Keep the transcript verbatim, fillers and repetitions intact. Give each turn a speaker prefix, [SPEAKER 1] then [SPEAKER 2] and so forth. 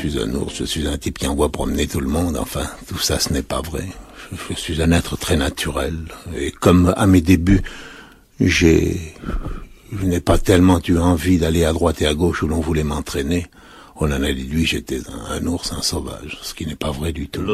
[SPEAKER 1] suis un ours, je suis un type qui envoie promener tout le monde. Enfin, tout ça, ce n'est pas vrai. Je, je suis un être très naturel. Et comme à mes débuts, j'ai, je n'ai pas tellement eu envie d'aller à droite et à gauche où l'on voulait m'entraîner. On en a déduit, j'étais un, un ours, un sauvage, ce qui n'est pas vrai du tout.